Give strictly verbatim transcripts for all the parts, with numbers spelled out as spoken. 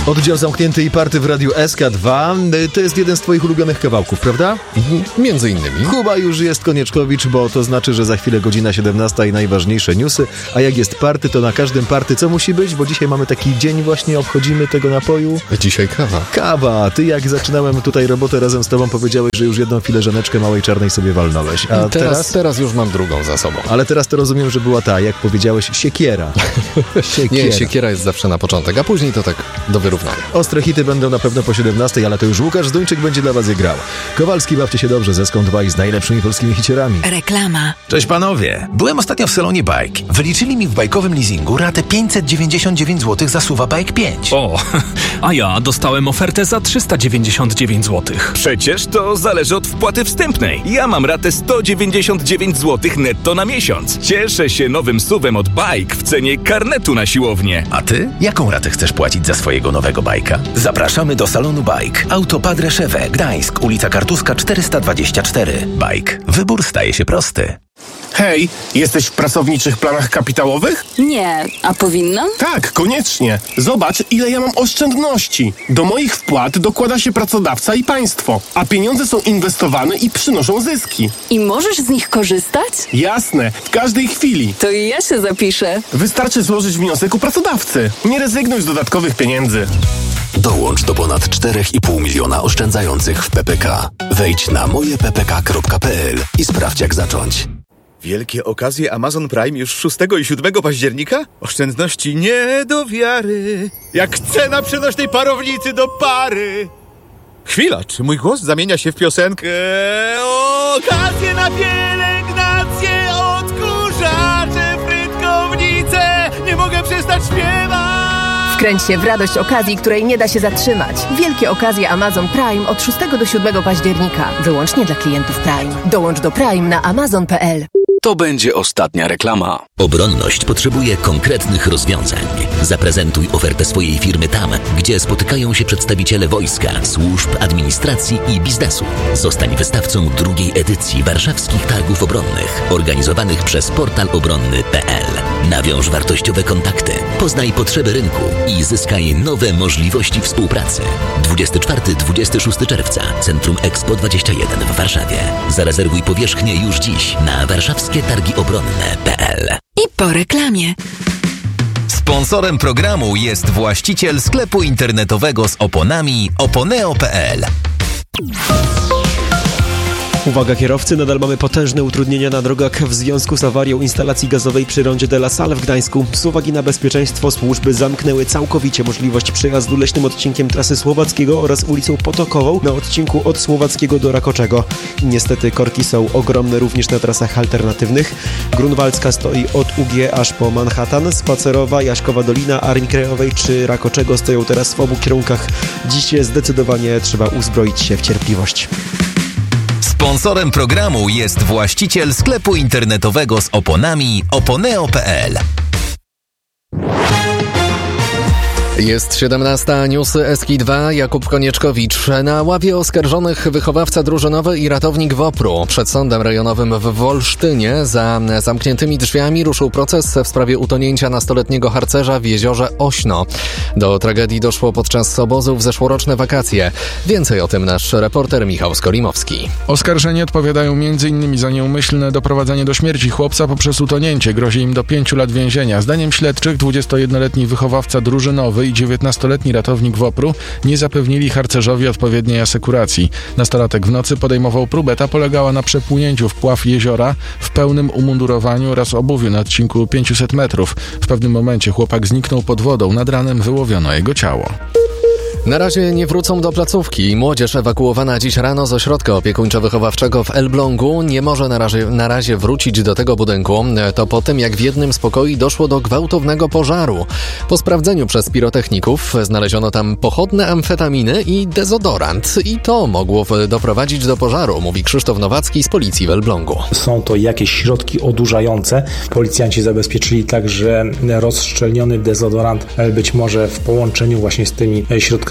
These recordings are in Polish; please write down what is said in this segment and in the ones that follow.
Oddział zamknięty i party w Radiu S K dwa. To jest jeden z twoich ulubionych kawałków, prawda? Między innymi. Kuba już jest Konieczkowicz, bo to znaczy, że za chwilę godzina siedemnasta i najważniejsze newsy. A jak jest party, to na każdym party co musi być? Bo dzisiaj mamy taki dzień właśnie, obchodzimy tego napoju. Dzisiaj kawa. Kawa. Ty jak zaczynałem tutaj robotę razem z tobą, powiedziałeś, że już jedną fileżaneczkę małej czarnej sobie walnąłeś. A teraz, teraz? Teraz już mam drugą za sobą. Ale teraz to rozumiem, że była ta, jak powiedziałeś, siekiera. Siekiera. Nie, siekiera jest zawsze na początek, a później to tak do wyrównania. Ostre hity będą na pewno po siedemnastej, ale to już Łukasz Zduńczyk będzie dla was je grał. Kowalski, bawcie się dobrze ze Eską dwa i z najlepszymi polskimi hicierami. Reklama. Cześć panowie. Byłem ostatnio w salonie Bike. Wyliczyli mi w bajkowym leasingu ratę pięćset dziewięćdziesiąt dziewięć złotych za Suwa Bike pięć. O, a ja dostałem ofertę za trzysta dziewięćdziesiąt dziewięć złotych. Przecież to zależy od wpłaty wstępnej. Ja mam ratę sto dziewięćdziesiąt dziewięć złotych netto na miesiąc. Cieszę się nowym suwem od Bike w cenie karnetu na siłownię. A ty? Jaką ratę chcesz płacić za swojego nowego bajka? Zapraszamy do salonu Bike. Auto Padre Szewe, Gdańsk, ulica Kartuska czterysta dwadzieścia cztery. Bike. Wybór staje się prosty. Hej, jesteś w pracowniczych planach kapitałowych? Nie, a powinnam? Tak, koniecznie. Zobacz, ile ja mam oszczędności. Do moich wpłat dokłada się pracodawca i państwo, a pieniądze są inwestowane i przynoszą zyski. I możesz z nich korzystać? Jasne, w każdej chwili. To i ja się zapiszę. Wystarczy złożyć wniosek u pracodawcy. Nie rezygnuj z dodatkowych pieniędzy. Dołącz do ponad cztery i pół miliona oszczędzających w P P K. Wejdź na moje p p k kropka p l i sprawdź, jak zacząć. Wielkie okazje Amazon Prime już szóstego i siódmego października? Oszczędności nie do wiary. Jak cena przenośnej parownicy do pary. Chwila, czy mój głos zamienia się w piosenkę? Okazje na pielęgnację, odkurzacze, frytkownice. Nie mogę przestać śpiewać. Wkręć się w radość okazji, której nie da się zatrzymać. Wielkie okazje Amazon Prime od szóstego do siódmego października. Wyłącznie dla klientów Prime. Dołącz do Prime na amazon kropka p l. To będzie ostatnia reklama. Obronność potrzebuje konkretnych rozwiązań. Zaprezentuj ofertę swojej firmy tam, gdzie spotykają się przedstawiciele wojska, służb, administracji i biznesu. Zostań wystawcą drugiej edycji warszawskich targów obronnych, organizowanych przez portal obronny kropka p l. Nawiąż wartościowe kontakty, poznaj potrzeby rynku i zyskaj nowe możliwości współpracy. dwudziestego czwartego do dwudziestego szóstego czerwca, Centrum Expo dwadzieścia jeden w Warszawie. Zarezerwuj powierzchnię już dziś na warszawskie targi obronne kropka p l. I po reklamie. Sponsorem programu jest właściciel sklepu internetowego z oponami oponeo kropka p l. Uwaga kierowcy, nadal mamy potężne utrudnienia na drogach w związku z awarią instalacji gazowej przy rondzie de la Salle w Gdańsku. Z uwagi na bezpieczeństwo służby zamknęły całkowicie możliwość przejazdu leśnym odcinkiem trasy Słowackiego oraz ulicą Potokową na odcinku od Słowackiego do Rakoczego. Niestety korki są ogromne również na trasach alternatywnych. Grunwaldzka stoi od U G aż po Manhattan, Spacerowa, Jaśkowa Dolina, Armii Krajowej czy Rakoczego stoją teraz w obu kierunkach. Dziś zdecydowanie trzeba uzbroić się w cierpliwość. Sponsorem programu jest właściciel sklepu internetowego z oponami oponeo kropka p l. Jest siedemnasta, newsy S K dwa, Jakub Konieczkowicz. Na ławie oskarżonych wychowawca drużynowy i ratownik WOPR-u. Przed sądem rejonowym w Wolsztynie za zamkniętymi drzwiami ruszył proces w sprawie utonięcia nastoletniego harcerza w jeziorze Ośno. Do tragedii doszło podczas obozu w zeszłoroczne wakacje. Więcej o tym nasz reporter Michał Skolimowski. Oskarżeni odpowiadają między innymi za nieumyślne doprowadzenie do śmierci chłopca poprzez utonięcie. Grozi im do pięciu lat więzienia. Zdaniem śledczych dwudziestojednoletni wychowawca drużynowy i dziewiętnastoletni ratownik WOPR-u nie zapewnili harcerzowi odpowiedniej asekuracji. Nastolatek w nocy podejmował próbę, ta polegała na przepłynięciu w pław jeziora w pełnym umundurowaniu oraz obuwiu na odcinku pięćset metrów. W pewnym momencie chłopak zniknął pod wodą, nad ranem wyłowiono jego ciało. Na razie nie wrócą do placówki. Młodzież ewakuowana dziś rano z ośrodka opiekuńczo-wychowawczego w Elblągu nie może na razie, na razie wrócić do tego budynku. To po tym, jak w jednym z pokoi doszło do gwałtownego pożaru. Po sprawdzeniu przez pirotechników znaleziono tam pochodne amfetaminy i dezodorant. I to mogło doprowadzić do pożaru, mówi Krzysztof Nowacki z policji w Elblągu. Są to jakieś środki odurzające. Policjanci zabezpieczyli także rozszczelniony dezodorant, być może w połączeniu właśnie z tymi środkami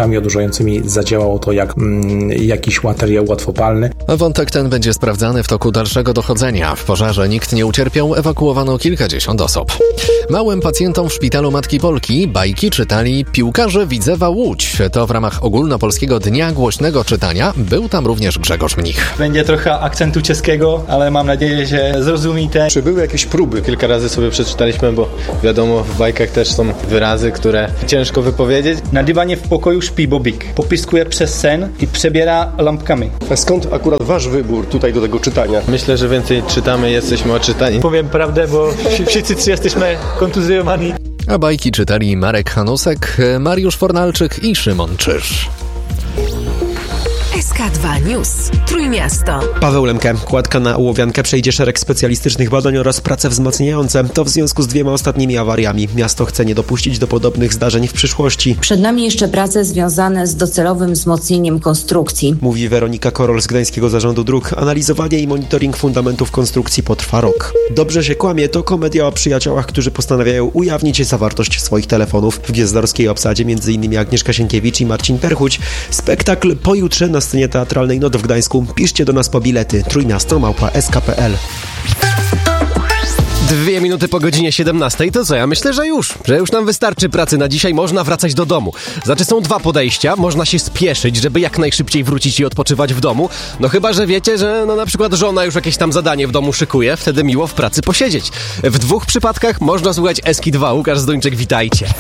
środkami odurzającymi zadziałało to jak mm, jakiś materiał łatwopalny. Wątek ten będzie sprawdzany w toku dalszego dochodzenia. W pożarze nikt nie ucierpiał, ewakuowano kilkadziesiąt osób. Małym pacjentom w szpitalu Matki Polki bajki czytali piłkarze Widzewa Łódź. To w ramach ogólnopolskiego Dnia Głośnego Czytania. Był tam również Grzegorz Mnich. Będzie trochę akcentu czeskiego, ale mam nadzieję, że zrozumiecie. Czy były jakieś próby? Kilka razy sobie przeczytaliśmy, bo wiadomo, w bajkach też są wyrazy, które ciężko wypowiedzieć. Na dywanie w pokoju śpi Bobik. Popiskuje przez sen i przebiera lampkami. A skąd akurat wasz wybór tutaj do tego czytania? Myślę, że więcej czytamy, jesteśmy oczytani. Powiem prawdę, bo wszyscy trzy jesteśmy kontuzjowani. A bajki czytali Marek Hanusek, Mariusz Fornalczyk i Szymon Czyż. S K dwa News. Trójmiasto. Paweł Lemke. Kładka na ołowiankę przejdzie szereg specjalistycznych badań oraz prace wzmacniające. To w związku z dwiema ostatnimi awariami. Miasto chce nie dopuścić do podobnych zdarzeń w przyszłości. Przed nami jeszcze prace związane z docelowym wzmocnieniem konstrukcji. Mówi Weronika Korol z Gdańskiego Zarządu Dróg. Analizowanie i monitoring fundamentów konstrukcji potrwa rok. Dobrze się kłamie to komedia o przyjaciołach, którzy postanawiają ujawnić zawartość swoich telefonów. W gwiazdorskiej obsadzie m.in. Agnieszka Sienkiewicz i Marcin Perchuć. Spektakl pojutrze na scenie teatralnej Not w Gdańsku. Piszcie do nas po bilety. Trójmiasto małpa s k kropka p l. Dwie minuty po godzinie siedemnastej, to co? Ja myślę, że już, że już nam wystarczy pracy na dzisiaj, można wracać do domu. Znaczy są dwa podejścia, można się spieszyć, żeby jak najszybciej wrócić i odpoczywać w domu. No chyba, że wiecie, że no na przykład żona już jakieś tam zadanie w domu szykuje, wtedy miło w pracy posiedzieć. W dwóch przypadkach można słuchać Eski dwa. Łukasz Zduńczyk, witajcie.